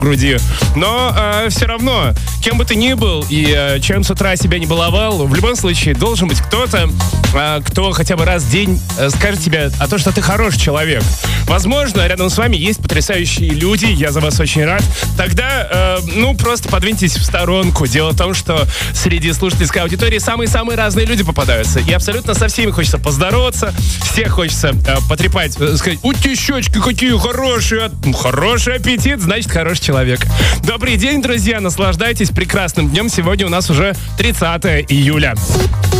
груди. Но все равно, кем бы ты ни был и чем с утра себя не баловал, в любом случае должен быть кто-то, кто хотя бы раз в день скажет тебе о том, что ты хороший человек. Возможно, рядом с вами есть потрясающие люди, я за вас очень рад. Тогда, просто подвиньтесь в сторонку. Дело в том, что среди слушательской аудитории самые-самые разные люди попадаются. И абсолютно со всеми хочется поздороваться, всех хочется потрепать, сказать: «Ути, щечки какие хорошие!» Хороший аппетит, значит, хороший человек. Добрый день, друзья, наслаждайтесь прекрасным днем. Сегодня у нас уже 30 июля.